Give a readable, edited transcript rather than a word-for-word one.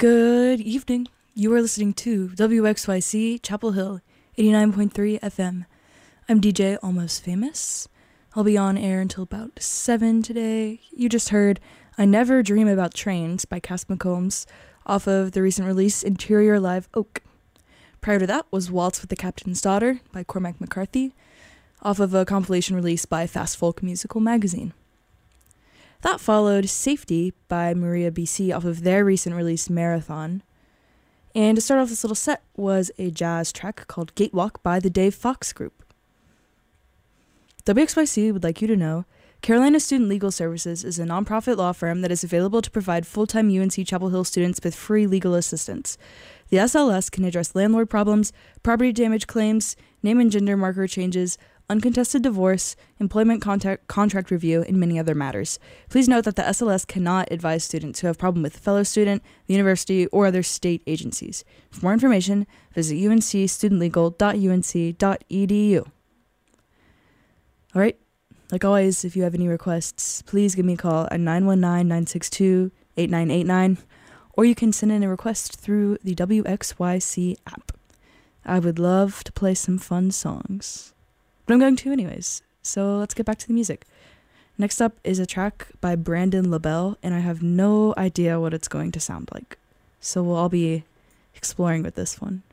Good evening. You are listening to WXYC Chapel Hill 89.3 FM. I'm DJ Almost Famous. I'll be on air until about 7 today. You just heard I Never Dream About Trains by Cass McCombs off of the recent release Interior Live Oak. Prior to that was Waltz with the Captain's Daughter by Cormac McCarthy off of a compilation released by Fast Folk Musical Magazine. That followed Safety by Maria BC off of their recent release Marathon. And to start off this little set was a jazz track called Gatewalk by the Dave Fox Group. WXYC would like you to know Carolina Student Legal Services is a nonprofit law firm that is available to provide full-time UNC Chapel Hill students with free legal assistance. The SLS can address landlord problems, property damage claims, name and gender marker changes, uncontested divorce, employment contract review, and many other matters. Please note that the SLS cannot advise students who have a problem with a fellow student, the university, or other state agencies. For more information, visit uncstudentlegal.unc.edu. All right, like always, if you have any requests, please give me a call at 919-962-8989, or you can send in a request through the WXYC app. I would love to play some fun songs. But I'm going to anyways, so let's get back to the music. Next up is a track by Brandon LaBelle, and I have no idea what it's going to sound like. So we'll all be exploring with this one.